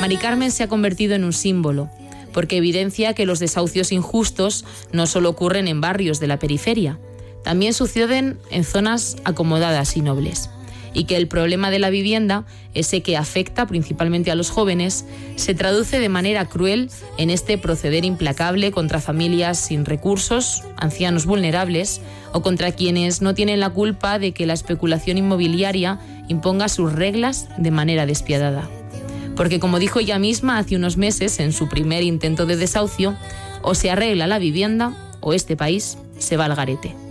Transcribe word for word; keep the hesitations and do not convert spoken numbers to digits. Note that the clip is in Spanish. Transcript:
Mari Carmen se ha convertido en un símbolo, porque evidencia que los desahucios injustos no solo ocurren en barrios de la periferia, también suceden en zonas acomodadas y nobles, y que el problema de la vivienda, ese que afecta principalmente a los jóvenes, se traduce de manera cruel en este proceder implacable contra familias sin recursos, ancianos vulnerables o contra quienes no tienen la culpa de que la especulación inmobiliaria imponga sus reglas de manera despiadada. Porque, como dijo ella misma hace unos meses en su primer intento de desahucio, o se arregla la vivienda o este país se va al garete.